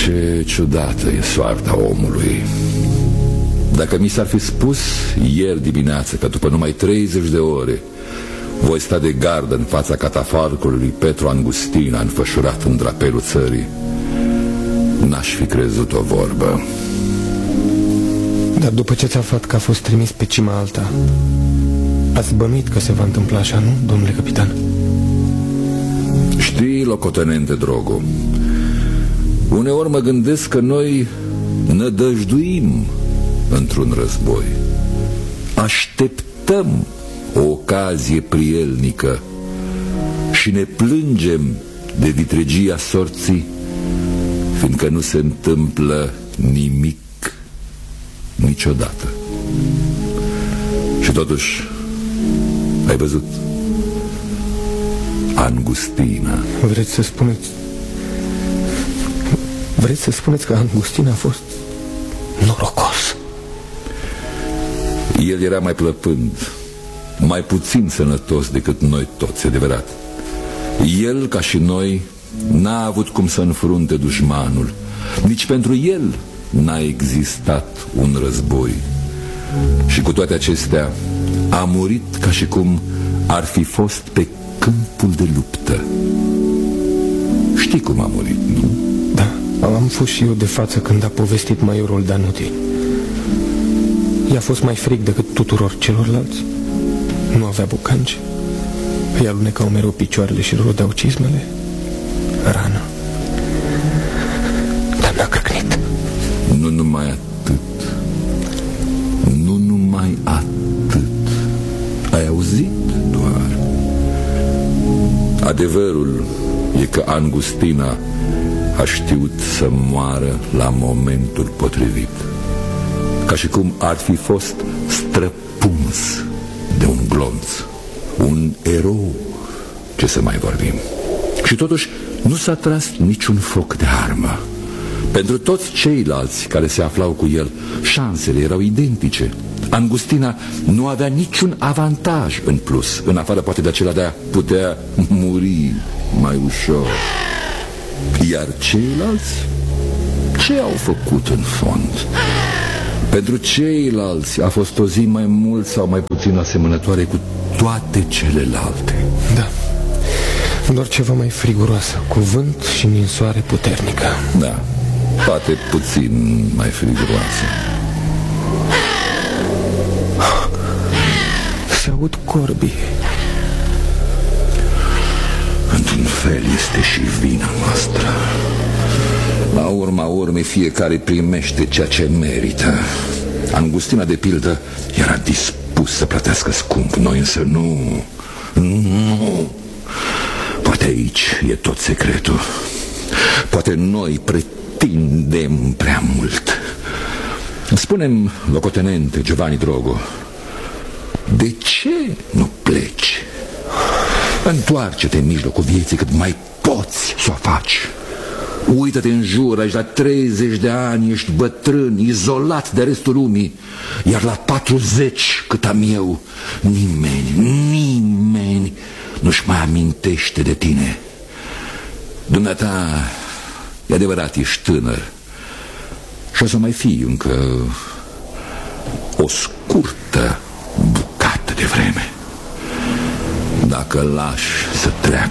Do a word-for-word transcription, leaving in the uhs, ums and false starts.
Ce ciudată e soarta omului. Dacă mi s-ar fi spus ieri dimineață că după numai treizeci de ore voi sta de gardă în fața catafalcului lui Petru Angustina înfășurat în drapelul țării, n-aș fi crezut o vorbă. Dar după ce ți-a aflat că a fost trimis pe cima alta, ați bănuit că se va întâmpla așa, nu, domnule capitan? Știi, locotenente Drogo, uneori mă gândesc că noi nădăjduim într-un război. Așteptăm o ocazie prielnică și ne plângem de vitregia sorții, fiindcă nu se întâmplă nimic niciodată. Și totuși, ai văzut, Angustina. Vreți să spuneți Vreți să spuneți că Angustina a fost norocos? El era mai plăpând, mai puțin sănătos decât noi toți, adevărat. El, ca și noi, n-a avut cum să înfrunte dușmanul. Nici pentru el n-a existat un război. Și cu toate acestea a murit ca și cum ar fi fost pe câmpul de luptă. Știi cum a murit, nu? Da, am fost și eu de față când a povestit maiorul Danuti. I-a fost mai frig decât tuturor celorlalți. Nu avea bucanci. Îi alunecau mereu picioarele și rodeau cizmele. Rană. Dar n-a crăcnit. Nu numai atât. Nu numai atât. Ai auzit doar. Adevărul e că Angustina a știut să moară la momentul potrivit, ca și cum ar fi fost străpuns de un glonț. Un erou, ce să mai vorbim. Și totuși nu s-a tras niciun foc de armă. Pentru toți ceilalți care se aflau cu el, șansele erau identice. Angustina nu avea niciun avantaj în plus, în afară poate de acela de a putea muri mai ușor. Iar ceilalți, ce au făcut în fond? Pentru ceilalți a fost o zi mai mult sau mai puțin asemănătoare cu toate celelalte. Da, doar ceva mai friguroasă, cu vânt și ninsoare puternică. Da, poate puțin mai friguroasă. Se aud corbii. Într-un fel este și vina noastră. La urma urmei fiecare primește ceea ce merită. Angustina, de pildă, era dispus să plătească scump. Noi însă nu. Nu. Poate aici e tot secretul. Poate noi pretindem prea mult. Spune-mi, locotenente Giovanni Drogo, de ce nu pleci? Întoarce-te în mijlocul vieții cât mai poți să o faci. Uită-te în jur, aici la treizeci de ani ești bătrân, izolat de restul lumii. Iar la patruzeci, cât am eu, nimeni, nimeni nu-și mai amintește de tine. Dumneata, e adevărat, ești tânăr și o să mai fii încă o scurtă bucată de vreme. Dacă lași să treacă